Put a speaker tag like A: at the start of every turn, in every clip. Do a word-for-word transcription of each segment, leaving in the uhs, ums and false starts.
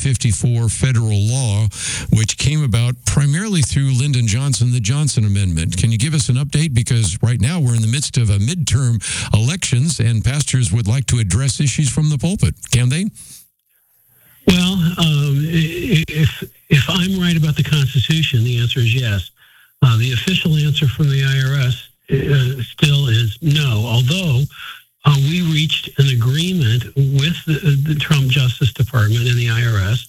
A: fifty-four federal law, which came about primarily through Lyndon Johnson, the Johnson Amendment. Can you give us an update? Because right now we're in the midst of a midterm elections, and pastors would like to address issues from the pulpit. Can they?
B: Well, um, if if I'm right about the Constitution, the answer is yes. Uh, the official answer from the I R S uh, still is no, although uh, we reached an agreement with the, the Trump Justice Department and the I R S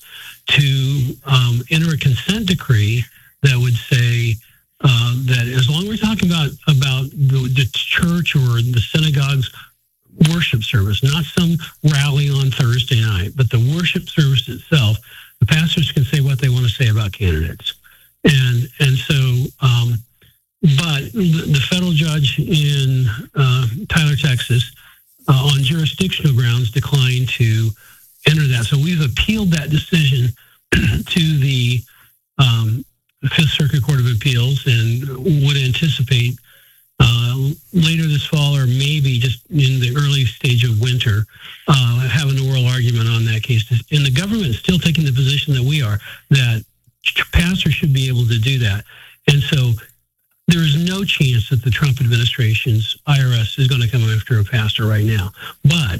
B: to um, enter a consent decree that would say uh, that as long as we're talking about, about the, the church or the synagogue's worship service, not some rally on Thursday night, but the worship service itself, the pastors can say what they want to say about candidates. And and so, um, but the, the federal judge in uh, Tyler, Texas, uh, on jurisdictional grounds, declined to enter that. So we've appealed that decision to the um, Fifth Circuit Court of Appeals, and would anticipate uh, later this fall, or maybe just in the early stage of winter, uh, have an oral argument on that case. And the government is still taking the position that we are, that pastors should be able to do that. And so there is no chance that the Trump administration's I R S is going to come after a pastor right now. But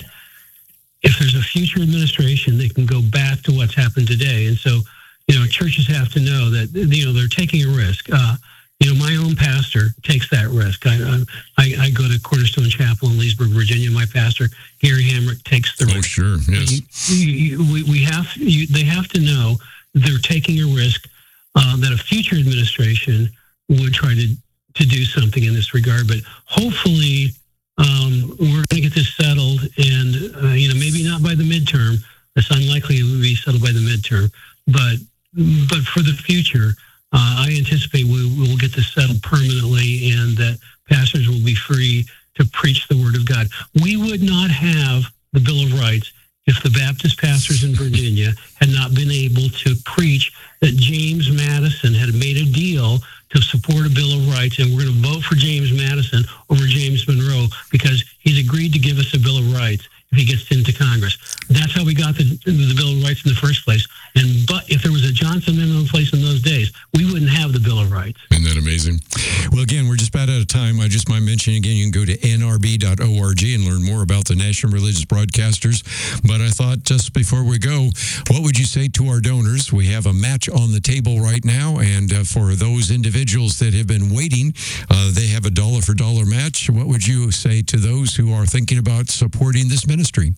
B: if there's a future administration, they can go back to what's happened today. And so, you know, churches have to know that, you know, they're taking a risk. Uh, you know, my own pastor takes that risk. I, I I go to Cornerstone Chapel in Leesburg, Virginia. My pastor, Gary Hamrick, takes the risk.
A: Oh, sure, yes.
B: You, you, we, we have, you, they have to know they're taking a risk uh, that a future administration would try to, to do something in this regard. But hopefully um, we're going to get this settled, and, uh, you know, maybe not by the midterm. It's unlikely it will be settled by the midterm. But but for the future, uh, I anticipate we will get this settled permanently, and that pastors will be free to preach the word of God. We would not have the Bill of Rights if the Baptist pastors in Virginia had not been able to preach that James Madison had made a deal to support a Bill of Rights, and we're going to vote for James Madison over James Monroe because he's agreed to give us a Bill of Rights if he gets into Congress. That's how we got the, the Bill of Rights in the first place. And but if there was a Johnson Amendment in place in those days, we wouldn't have the Bill of Rights.
A: Isn't that amazing? Well, again, we're just about out of time. I just might mention again, you can go to N R B dot org and learn more about the National Religious Broadcasters. But I thought just before we go, what would you say to our donors? We have a match on the table right now, and uh, for those individuals that have been waiting, uh, they have a dollar for dollar match. What would you say to those who are thinking about supporting this ministry?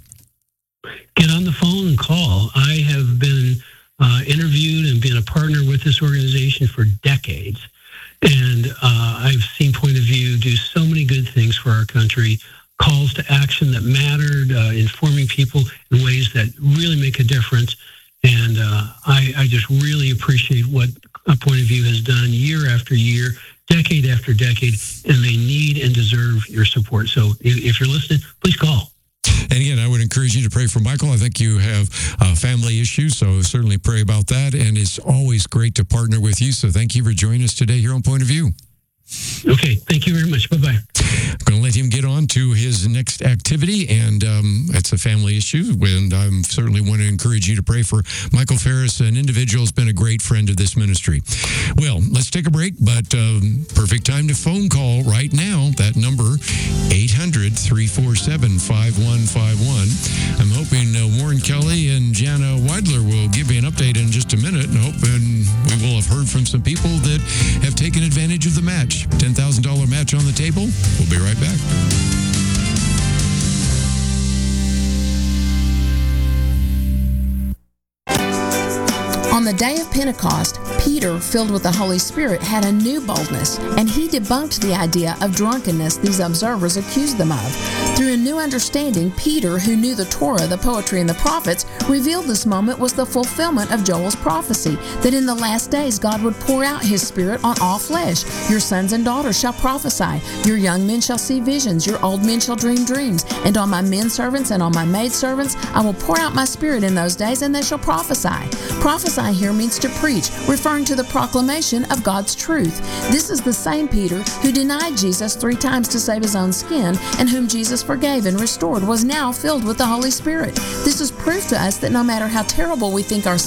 B: Get on the phone and call. I have been uh, interviewed and been a partner with this organization for decades. And uh, I've seen Point of View do so many good things for our country, calls to action that mattered, uh, informing people in ways that really make a difference. And uh, I, I just really appreciate what a Point of View has done year after year, decade after decade, and they need and deserve your support. So if, if you're listening, please call.
A: And again, I would encourage you to pray for Michael. I think you have uh, family issues, so certainly pray about that. And it's always great to partner with you. So thank you for joining us today here on Point of View.
B: Okay, thank you very much. Bye-bye.
A: I'm going to let him get on to his next activity, and um, it's a family issue, and I certainly want to encourage you to pray for Michael Ferris, an individual who's been a great friend of this ministry. Well, let's take a break, but um, perfect time to phone call right now. That number, eight hundred, three four seven, five one five one. I'm hoping uh, Warren Kelly and Jana Weidler will give me an update in just a minute, and hoping we will have heard from some people that have taken advantage of the match. ten thousand dollars match on the table. We'll be right back.
C: On the day of Pentecost, Peter, filled with the Holy Spirit, had a new boldness, and he debunked the idea of drunkenness these observers accused them of. Through a new understanding, Peter, who knew the Torah, the poetry, and the prophets, revealed this moment was the fulfillment of Joel's prophecy, that in the last days God would pour out His Spirit on all flesh. Your sons and daughters shall prophesy, your young men shall see visions, your old men shall dream dreams, and on my men servants and on my maid servants I will pour out my Spirit in those days, and they shall prophesy. Prophesy here means to preach, referring to the proclamation of God's truth. This is the same Peter who denied Jesus three times to save his own skin, and whom Jesus forgave and restored, was now filled with the Holy Spirit. This is proof to us that no matter how terrible we think our